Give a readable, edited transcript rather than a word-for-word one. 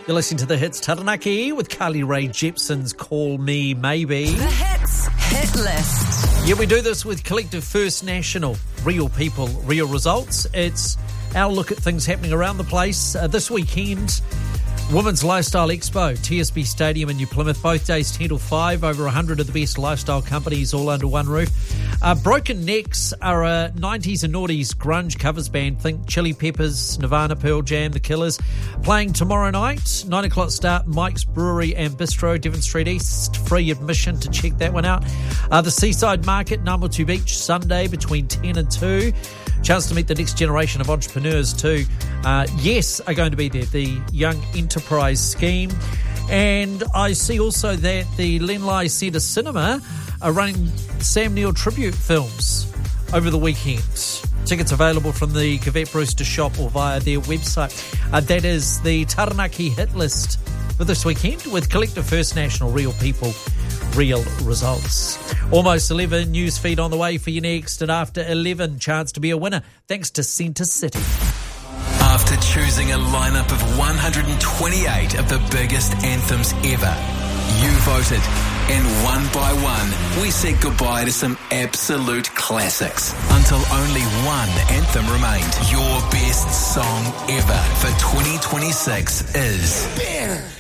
You're listening to The Hits Taranaki with Carly Rae Jepsen's Call Me Maybe. The Hits Hit List. Yeah, we do this with Collective First National. Real people, real results. It's our look at things happening around the place. This weekend, Women's Lifestyle Expo, TSB Stadium in New Plymouth, both days 10 till 5, over 100 of the best lifestyle companies all under one roof. Broken Necks are a 90s and noughties grunge covers band. Think Chili Peppers, Nirvana, Pearl Jam, The Killers. Playing tomorrow night, 9 o'clock start, Mike's Brewery and Bistro, Devon Street East. Free admission to check that one out. The Seaside Market, Namutu Beach, Sunday between 10 and 2. Chance to meet the next generation of entrepreneurs too. Yes, are going to be there. The Young Enterprise Scheme. And I see also that the Lenlai Centre Cinema are running Sam Neill tribute films over the weekend. Tickets available from the Cavett Brewster shop or via their website. That is the Taranaki hit list for this weekend with Collective First National, real people, real results. Almost 11, news feed on the way for you next, and after 11, chance to be a winner thanks to Centre City. After choosing a lineup of 128 of the biggest anthems ever, you voted, and one by one, we said goodbye to some absolute classics until only one anthem remained. Your best song ever for 2026 is...